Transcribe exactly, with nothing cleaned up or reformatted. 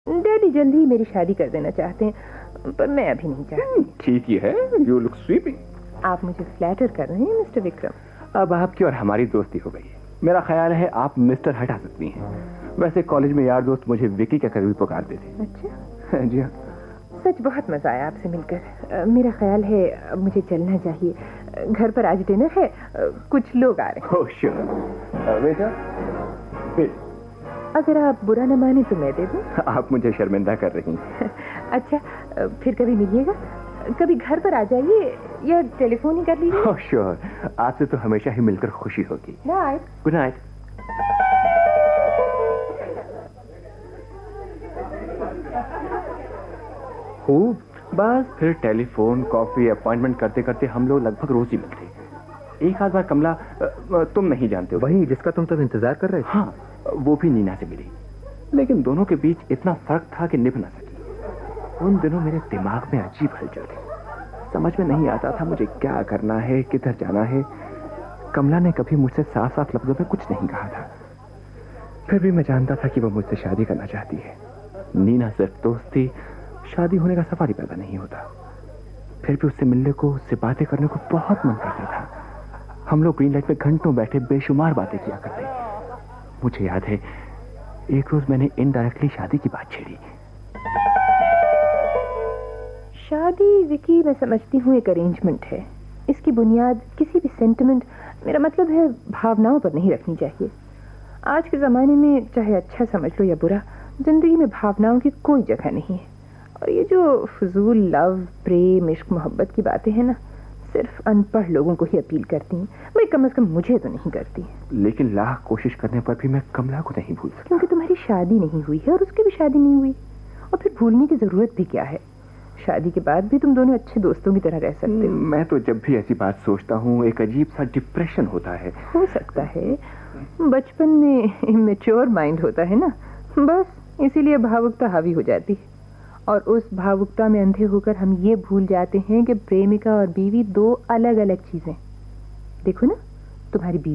Daddy जल्दी ही मेरी शादी कर देना चाहते हैं, पर मैं अभी नहीं चाहती। ठीक ही है, यू लुक स्वीपिंग। आप मुझे फ्लैटर कर रहे हैं मिस्टर विक्रम। अब आपकी और हमारी दोस्ती हो गई है। मेरा ख्याल है आप मिस्टर हटा सकती हैं। वैसे कॉलेज में यार दोस्त मुझे विकी कहकर भी पुकारते थे। अच्छा जी हाँ। सच बहुत मजा आया आपसे मिलकर। मेरा ख्याल है अब मुझे चलना चाहिए। घर पर आज डिनर है, कुछ लोग आ रहे हैं। Oh sure. वेटर, अगर आप बुरा न माने तो मैं दे दूं। आप मुझे शर्मिंदा कर रही हैं। अच्छा, फिर कभी मिलिएगा, कभी घर पर आ जाइए या टेलीफोन ही कर लीजिए। ओह श्योर, आपसे तो हमेशा ही मिलकर खुशी होगी। नाइट। Good night. खूब, बस फिर टेलीफोन, कॉफी, अपॉइंटमेंट करते करते हम लोग लगभग रोज ही मिलते। एक आध बार कमला, तुम नहीं जानते हो, वही जिसका तुम तब इंतजार कर रहे थे। हाँ, वो भी नीना से मिली, लेकिन दोनों के बीच इतना फर्क था कि निभ ना सकी। उन दिनों मेरे दिमाग में अजीब हलचल थी, समझ में नहीं आता था मुझे क्या करना है, किधर जाना है। कमला ने कभी मुझसे साफ साफ लफ्जों में कुछ नहीं कहा था, फिर भी मैं जानता था कि वो मुझसे शादी करना चाहती है। नीना सिर्फ दोस्त थी, शादी होने का सवाल ही पैदा नहीं होता। फिर भी उससे मिलने को, उससे बातें करने को बहुत मन करता था। हम लोग ग्रीन लाइट में घंटों बैठे बेशुमार बातें किया करते। मुझे याद है एक रोज मैंने इनडायरेक्टली शादी की बात छेड़ी। शादी विकी मैं समझती हूँ एक अरेंजमेंट है। इसकी बुनियाद किसी भी सेंटिमेंट, मेरा मतलब है भावनाओं पर नहीं रखनी चाहिए। आज के ज़माने में चाहे अच्छा समझ लो या बुरा, जिंदगी में भावनाओं की कोई जगह नहीं है। और ये जो फजूल लव, प्रेम, इश्क, मोहब्बत की बातें हैं ना, सिर्फ अनपढ़ लोगों को ही अपील करती हैं। भाई कम से कम मुझे तो नहीं करती। लेकिन लाख कोशिश करने पर भी मैं कमला को नहीं भूल सकता। क्योंकि तुम्हारी शादी नहीं हुई है और उसकी भी शादी नहीं हुई, और फिर भूलने की जरूरत भी क्या है। शादी के बाद भी तुम दोनों अच्छे दोस्तों की तरह रह सकते हो। मैं तो जब भी ऐसी बात सोचता हूँ एक अजीब सा डिप्रेशन होता है। हो सकता है, बचपन में इमेच्योर माइंड होता है ना, बस इसीलिए भावुकता हावी हो जाती है। और उस भावुकता में अंधे होकर हम ये भूल जाते हैं कि प्रेमिका और बीवी दो अलग अलग चीजें। देखो ना, तुम्हारी बीवी